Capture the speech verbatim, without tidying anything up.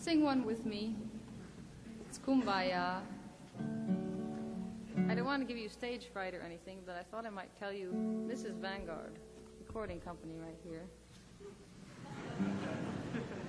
Sing one with me. It's Kumbaya. I don't want to give you stage fright or anything, but I thought I might tell you this is Vanguard, recording company right here.